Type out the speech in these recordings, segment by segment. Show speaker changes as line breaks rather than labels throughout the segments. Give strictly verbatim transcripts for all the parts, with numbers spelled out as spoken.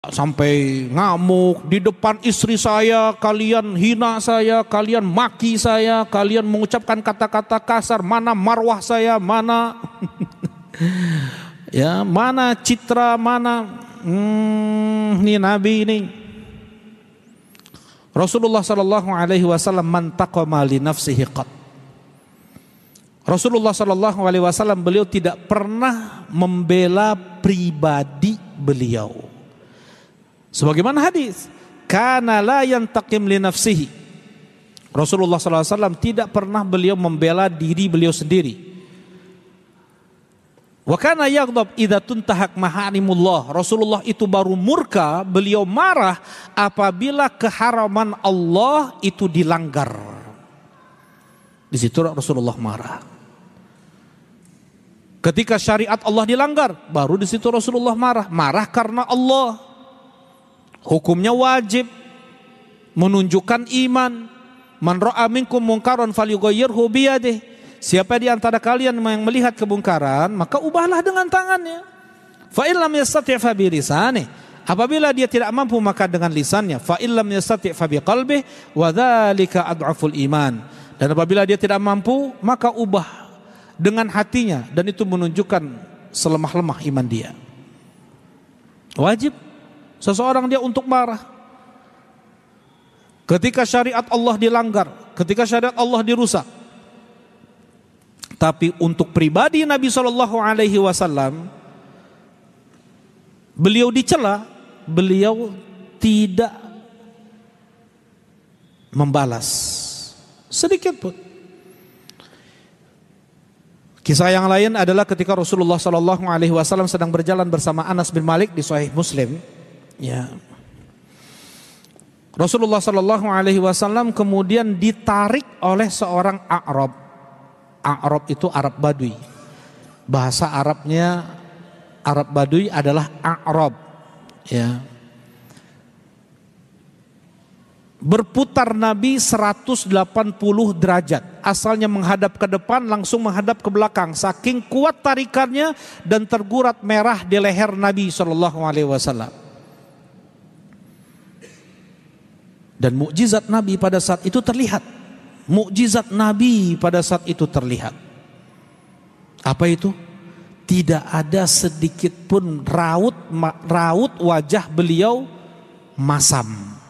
sampai ngamuk di depan istri saya, kalian hina saya, kalian maki saya, kalian mengucapkan kata-kata kasar, mana marwah saya, mana ya, mana citra, mana hmm, ini Nabi ini. Rasulullah sallallahu alaihi wasallam man taqama li nafsihi qat. Rasulullah sallallahu alaihi wasallam beliau tidak pernah membela pribadi beliau. Sebagaimana hadis, kana la yantaqim li nafsihi. Rasulullah sallallahu alaihi wasallam tidak pernah beliau membela diri beliau sendiri. Wa kana yaghdab idza tuntahak maharimullah. Rasulullah itu baru murka, beliau marah apabila keharaman Allah itu dilanggar. Di situ Rasulullah marah. Ketika syariat Allah dilanggar, baru di situ Rasulullah marah. Marah karena Allah. Hukumnya wajib, menunjukkan iman. Man ra'a minkum munkaran falyughayyirhu biyadihi. Siapa di antara kalian yang melihat kemungkaran, maka ubahlah dengan tangannya. Fa in lam yastati' fa bi lisanihi. Apabila dia tidak mampu, maka dengan lisannya. Fa in lam yastati' fa bi qalbihi wa dzalika ad'aful iman. Dan apabila dia tidak mampu, maka ubah dengan hatinya, dan itu menunjukkan selemah-lemah iman dia. Wajib seseorang dia untuk marah ketika syariat Allah dilanggar, ketika syariat Allah dirusak. Tapi untuk pribadi Nabi shallallahu alaihi wasallam, beliau dicela, beliau tidak membalas sedikit pun. Kisah yang lain adalah ketika Rasulullah shallallahu alaihi wasallam sedang berjalan bersama Anas bin Malik di Sahih Muslim. Ya. Rasulullah shallallahu alaihi wasallam kemudian ditarik oleh seorang A'rab. A'rab itu Arab Badui. Bahasa Arabnya Arab Badui adalah A'rab. Ya. Berputar Nabi seratus delapan puluh derajat. Asalnya menghadap ke depan, langsung menghadap ke belakang. Saking kuat tarikannya dan tergurat merah di leher Nabi shallallahu alaihi wasallam. Dan mukjizat Nabi pada saat itu terlihat. Mukjizat Nabi pada saat itu terlihat. Apa itu? Tidak ada sedikit pun raut raut wajah beliau masam.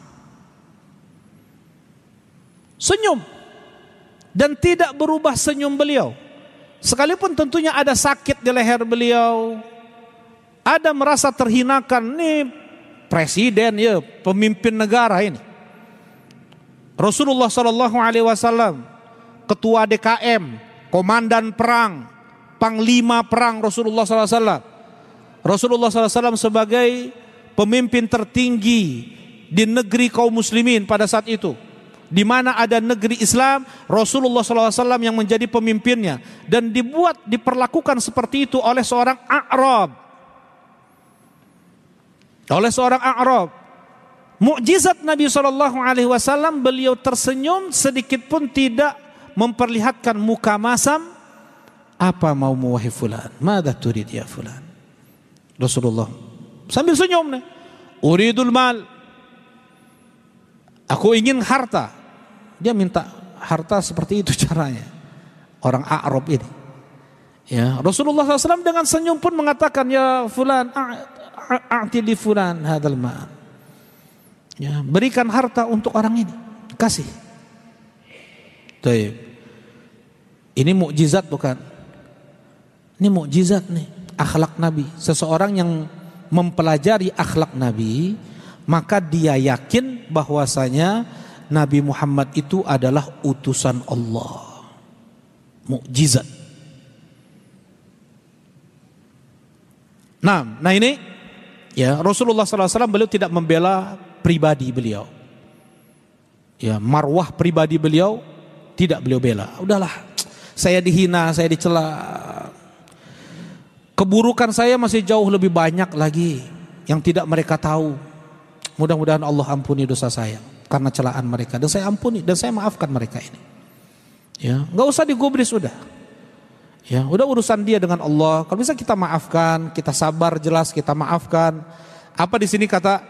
Senyum. Dan tidak berubah senyum beliau. Sekalipun tentunya ada sakit di leher beliau, ada merasa terhinakan. Ini presiden ya, pemimpin negara ini. Rasulullah Shallallahu Alaihi Wasallam, ketua D K M, komandan perang, panglima perang Rasulullah Shallallahu Alaihi Wasallam. Rasulullah Shallallahu Alaihi Wasallam sebagai pemimpin tertinggi di negeri kaum muslimin pada saat itu, di mana ada negeri Islam, Rasulullah Shallallahu Alaihi Wasallam yang menjadi pemimpinnya, dan dibuat diperlakukan seperti itu oleh seorang A'rab, oleh seorang A'rab. Mukjizat Nabi shallallahu alaihi wasallam, beliau tersenyum, sedikit pun tidak memperlihatkan muka masam. Apa maumu wahai fulan? Madza turid ya fulan? Rasulullah sambil senyum nih. Uridul mal. Aku ingin harta. Dia minta harta seperti itu caranya. Orang A'rab ini. Ya, Rasulullah shallallahu alaihi wasallam dengan senyum pun mengatakan, ya fulan, a'ti li fulan hadzal mal. Ya, berikan harta untuk orang ini, kasih. Baik. Ini mukjizat bukan? Ini mukjizat nih, akhlak Nabi. Seseorang yang mempelajari akhlak Nabi, maka dia yakin bahwasanya Nabi Muhammad itu adalah utusan Allah. Mukjizat. Nah, nah ini ya, Rasulullah shallallahu alaihi wasallam beliau tidak membela pribadi beliau. Ya, marwah pribadi beliau tidak beliau bela. Udahlah, saya dihina, saya dicela. Keburukan saya masih jauh lebih banyak lagi yang tidak mereka tahu. Mudah-mudahan Allah ampuni dosa saya karena celaan mereka, dan saya ampuni dan saya maafkan mereka ini. Ya, enggak usah digubris udah. Ya, udah urusan dia dengan Allah. Kalau bisa kita maafkan, kita sabar, jelas kita maafkan. Apa di sini kata